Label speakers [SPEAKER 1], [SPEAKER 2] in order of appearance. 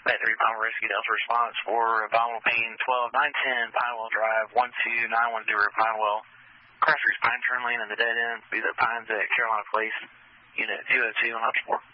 [SPEAKER 1] Bay 3 Pine Rescue Delta response for abdominal pain 12-910 Pinewell Drive 12910 Pinewell. Crossers Pine turn lane in the dead end. Be the Pines at Carolina Place. Unit 202 on up 4.